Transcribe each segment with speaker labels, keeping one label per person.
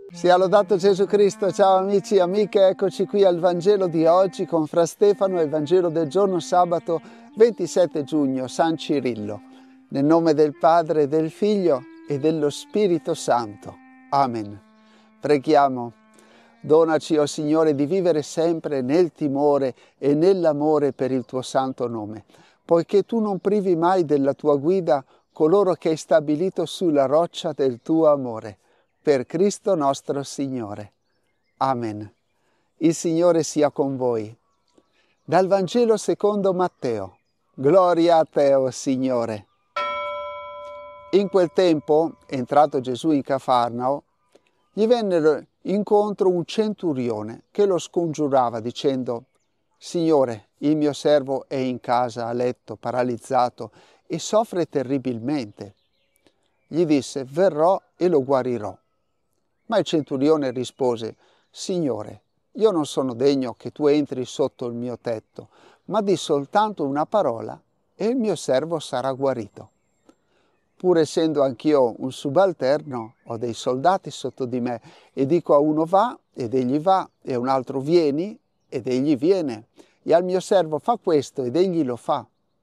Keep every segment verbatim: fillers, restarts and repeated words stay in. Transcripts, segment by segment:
Speaker 1: Sia lodato Gesù Cristo, ciao amici e amiche, eccoci qui al Vangelo di oggi con Fra Stefano e il Vangelo del giorno sabato ventisette giugno, San Cirillo. Nel nome del Padre, del Figlio e dello Spirito Santo. Amen. Preghiamo. Donaci, o Signore, di vivere sempre nel timore e nell'amore per il tuo santo nome, poiché tu non privi mai della tua guida coloro che hai stabilito sulla roccia del tuo amore. Per Cristo nostro Signore. Amen. Il Signore sia con voi. Dal Vangelo secondo Matteo. Gloria a te, o Signore. In quel tempo, entrato Gesù in Cafarnao, gli vennero incontro un centurione che lo scongiurava dicendo: Signore, il mio servo è in casa a letto, paralizzato, e soffre terribilmente. Gli disse: verrò e lo guarirò. Ma il centurione rispose: Signore, io non sono degno che tu entri sotto il mio tetto, ma di soltanto una parola e il mio servo sarà guarito. Pur essendo anch'io un subalterno, ho dei soldati sotto di me e dico a uno va ed egli va, e a un altro vieni ed egli viene, e al mio servo fa questo ed egli lo fa.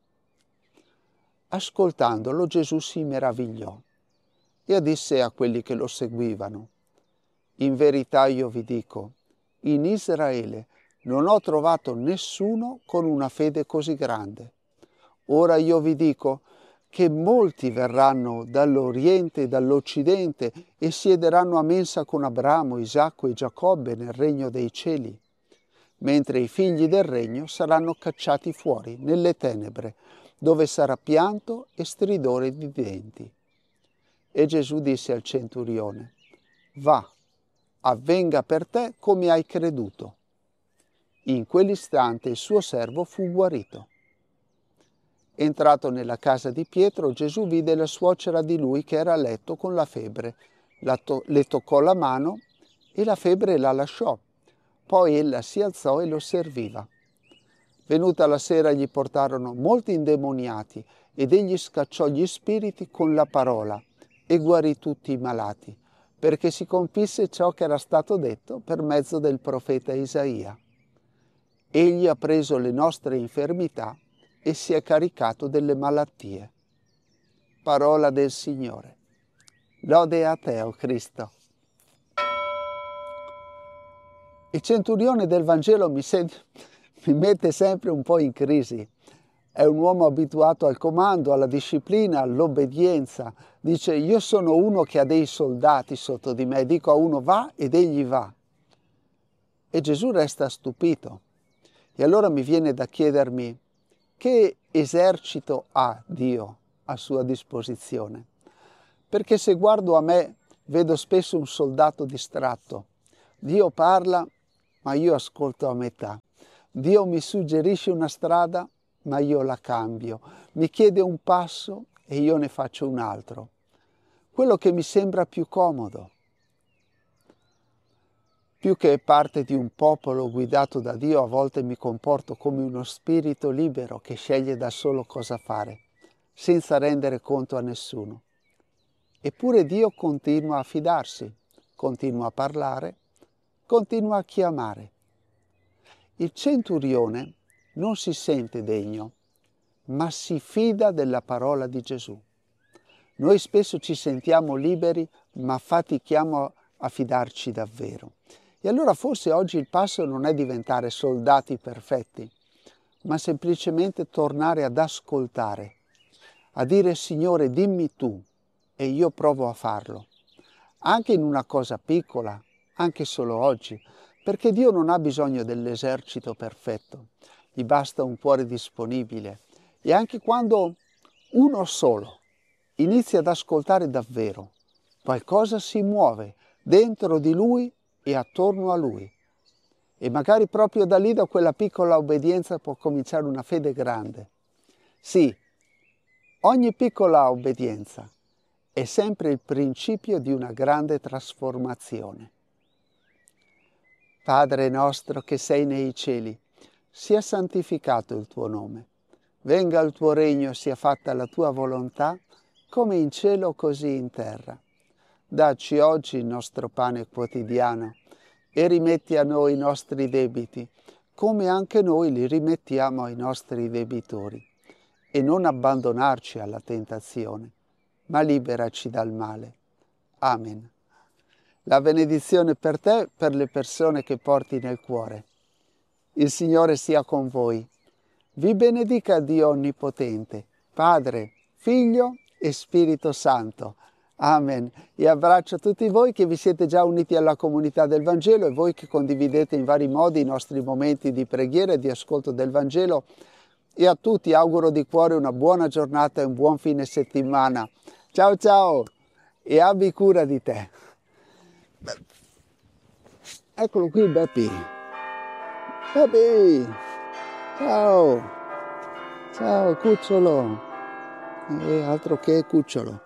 Speaker 1: Ascoltandolo Gesù si meravigliò e disse a quelli che lo seguivano: in verità io vi dico, in Israele non ho trovato nessuno con una fede così grande. Ora io vi dico che molti verranno dall'Oriente e dall'Occidente e siederanno a mensa con Abramo, Isacco e Giacobbe nel regno dei cieli, mentre i figli del regno saranno cacciati fuori nelle tenebre, dove sarà pianto e stridore di denti. E Gesù disse al centurione: va, avvenga per te come hai creduto. In quell'istante il suo servo fu guarito. Entrato nella casa di Pietro, Gesù vide la suocera di lui che era a letto con la febbre. La to- le toccò la mano e la febbre la lasciò. Poi ella si alzò e lo serviva. Venuta la sera gli portarono molti indemoniati ed egli scacciò gli spiriti con la parola e guarì tutti i malati, perché si compisse ciò che era stato detto per mezzo del profeta Isaia. Egli ha preso le nostre infermità e si è caricato delle malattie. Parola del Signore. Lode a te, o Cristo. Il centurione del Vangelo mi, sen- mi mette sempre un po' in crisi. È un uomo abituato al comando, alla disciplina, all'obbedienza. Dice: io sono uno che ha dei soldati sotto di me, dico a uno va ed egli va. E Gesù resta stupito. E allora mi viene da chiedermi: che esercito ha Dio a sua disposizione? Perché se guardo a me vedo spesso un soldato distratto. Dio parla, ma io ascolto a metà. Dio mi suggerisce una strada, ma io la cambio. Mi chiede un passo e io ne faccio un altro. Quello che mi sembra più comodo. Più che parte di un popolo guidato da Dio, a volte mi comporto come uno spirito libero che sceglie da solo cosa fare, senza rendere conto a nessuno. Eppure Dio continua a fidarsi, continua a parlare, continua a chiamare. Il centurione non si sente degno, ma si fida della parola di Gesù. Noi spesso ci sentiamo liberi, ma fatichiamo a fidarci davvero. E allora forse oggi il passo non è diventare soldati perfetti, ma semplicemente tornare ad ascoltare, a dire: Signore, dimmi tu, e io provo a farlo. Anche in una cosa piccola, anche solo oggi, perché Dio non ha bisogno dell'esercito perfetto, gli basta un cuore disponibile. E anche quando uno solo inizia ad ascoltare davvero, qualcosa si muove dentro di lui e attorno a lui. E magari proprio da lì, da quella piccola obbedienza, può cominciare una fede grande. Sì, ogni piccola obbedienza è sempre il principio di una grande trasformazione. Padre nostro che sei nei cieli, sia santificato il tuo nome. Venga il tuo regno, sia fatta la tua volontà, come in cielo così in terra. Dacci oggi il nostro pane quotidiano e rimetti a noi i nostri debiti, come anche noi li rimettiamo ai nostri debitori. E non abbandonarci alla tentazione, ma liberaci dal male. Amen. La benedizione per te, per le persone che porti nel cuore. Il Signore sia con voi. Vi benedica Dio Onnipotente, Padre, Figlio e Spirito Santo. Amen. E abbraccio tutti voi che vi siete già uniti alla comunità del Vangelo e voi che condividete in vari modi i nostri momenti di preghiera e di ascolto del Vangelo. E a tutti auguro di cuore una buona giornata e un buon fine settimana. Ciao ciao e abbi cura di te. Eccolo qui Beppi. Beppi! Ciao! Ciao cucciolo! E altro che cucciolo.